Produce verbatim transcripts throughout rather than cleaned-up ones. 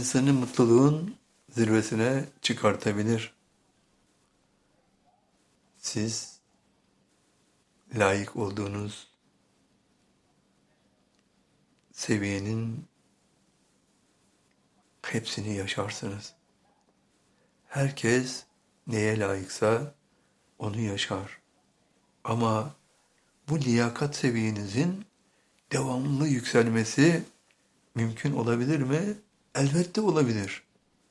insanı mutluluğun zirvesine çıkartabilir. Siz layık olduğunuz seviyenin hepsini yaşarsınız. Herkes neye layıksa onu yaşar. Ama bu liyakat seviyenizin devamlı yükselmesi mümkün olabilir mi? Elbette olabilir.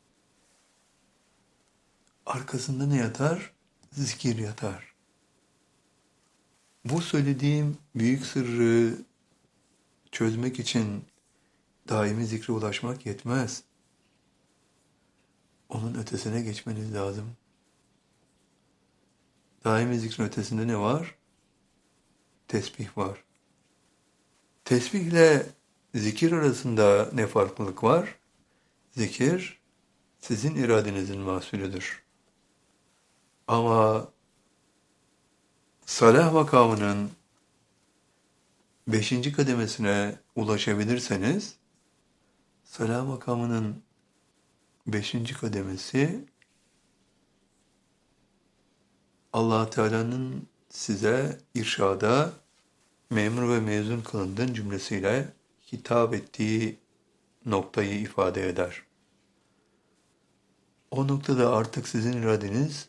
Arkasında ne yatar? Zikir yatar. Bu söylediğim büyük sırrı çözmek için daimi zikre ulaşmak yetmez. Onun ötesine geçmeniz lazım. Daimi zikrin ötesinde ne var? Tesbih var. Tesbihle zikir arasında ne farklılık var? Zikir sizin iradenizin mahsulüdür. Ama salah makamının beşinci kademesine ulaşabilirseniz, salah makamının beşinci kademesi Allah Teala'nın size irşada memur ve mezun kılındığın cümlesiyle hitap ettiği noktayı ifade eder. O noktada artık sizin iradeniz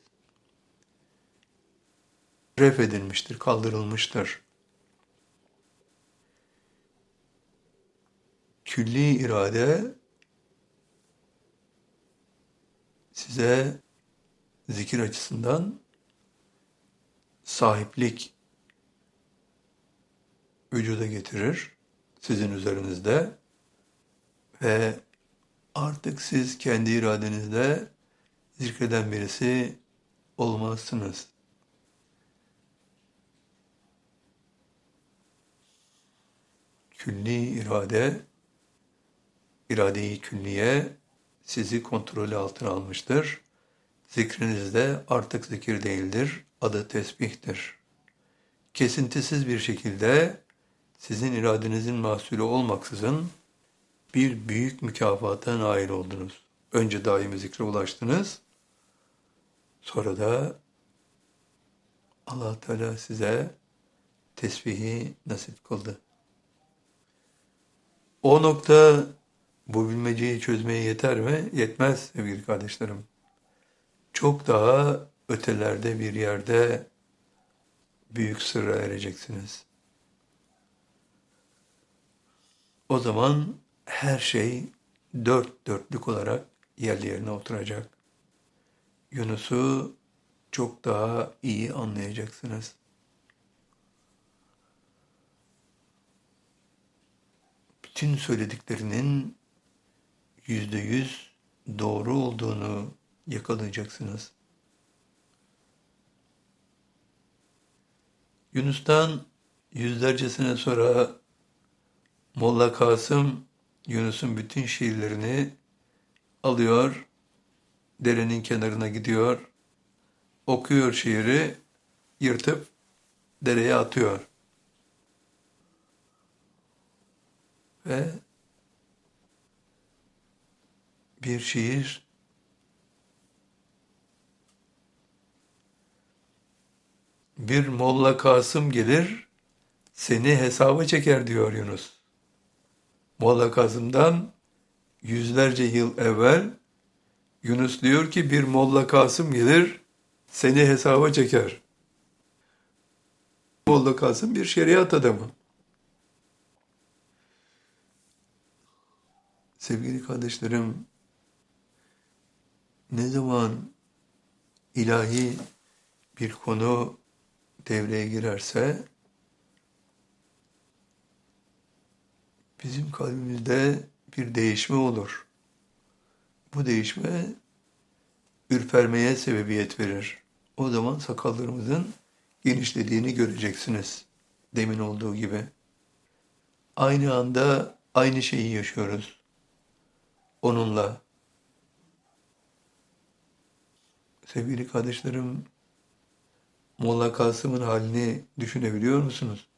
ref edilmiştir, kaldırılmıştır. Külli irade size zikir açısından sahiplik vücuda getirir sizin üzerinizde ve artık siz kendi iradenizle zikreden birisi olmazsınız. Külli irade, irade-i külliye sizi kontrolü altına almıştır. Zikrinizde artık zikir değildir, adı tesbihtir. Kesintisiz bir şekilde sizin iradenizin mahsulü olmaksızın bir büyük mükafata nail oldunuz. Önce daimi zikre ulaştınız, sonra da Allah Teala size tesbihi nasip kıldı. O nokta bu bilmeceyi çözmeye yeter mi? Yetmez sevgili kardeşlerim. Çok daha ötelerde bir yerde büyük sırra ereceksiniz. O zaman her şey dört dörtlük olarak yerli yerine oturacak. Yunus'u çok daha iyi anlayacaksınız. Bütün söylediklerinin yüzde yüz doğru olduğunu yakalayacaksınız. Yunus'tan yüzlerce sene sonra Molla Kasım Yunus'un bütün şiirlerini alıyor, derenin kenarına gidiyor, okuyor şiiri, yırtıp dereye atıyor. Ve bir şiir bir Molla Kasım gelir, seni hesaba çeker diyor Yunus. Molla Kasım'dan yüzlerce yıl evvel Yunus diyor ki bir Molla Kasım gelir, seni hesaba çeker. Molla Kasım bir şeriat adamı. Sevgili kardeşlerim, ne zaman ilahi bir konu devreye girerse, bizim kalbimizde bir değişme olur. Bu değişme ürpermeye sebebiyet verir. O zaman sakallarımızın genişlediğini göreceksiniz. Demin olduğu gibi. Aynı anda aynı şeyi yaşıyoruz. Onunla. Sevgili kardeşlerim, Molla Kasım'ın halini düşünebiliyor musunuz?